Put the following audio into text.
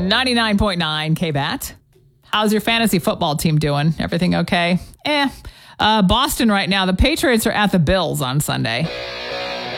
99.9 KBAT. How's your fantasy football team doing? Everything okay? Boston right now. The Patriots are at the Bills on Sunday.